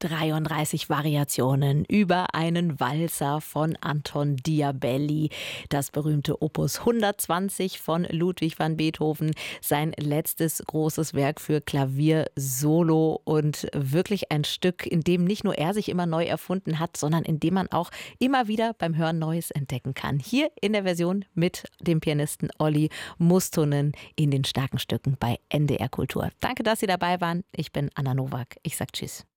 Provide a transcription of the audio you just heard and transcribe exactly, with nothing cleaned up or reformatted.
dreiunddreißig Variationen über einen Walzer von Anton Diabelli. Das berühmte Opus hundertzwanzig von Ludwig van Beethoven. Sein letztes großes Werk für Klavier Solo und wirklich ein Stück, in dem nicht nur er sich immer neu erfunden hat, sondern in dem man auch immer wieder beim Hören Neues entdecken kann. Hier in der Version mit dem Pianisten Olli Mustonen in den starken Stücken bei N D R Kultur. Danke, dass Sie dabei waren. Ich bin Anna Nowak. Ich sag Tschüss.